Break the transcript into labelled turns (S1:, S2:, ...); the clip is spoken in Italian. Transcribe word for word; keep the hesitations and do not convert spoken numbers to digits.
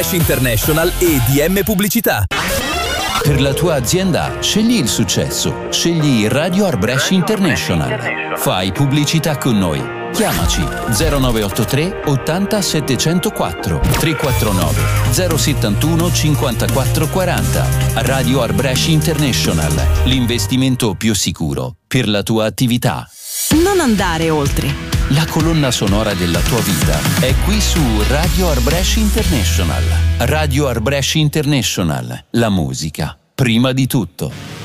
S1: International e D M Pubblicità.
S2: Per la tua azienda scegli il successo, scegli Radio Arbresh International. Fai pubblicità con noi. Chiamaci zero nove otto tre ottanta settecentoquattro tre quattro nove zero settantuno cinquantaquattro quaranta. Radio Arbresh International, l'investimento più sicuro per la tua attività.
S3: Non andare oltre.
S2: La colonna sonora della tua vita è qui su Radio Arbresh International. Radio Arbresh International, la musica prima di tutto.